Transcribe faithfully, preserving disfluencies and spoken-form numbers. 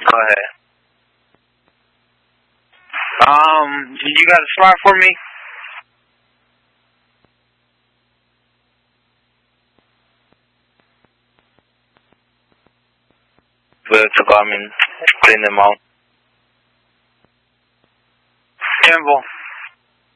Go ahead. Um, you got a spot for me? Where to come in, clean them out. Campbell.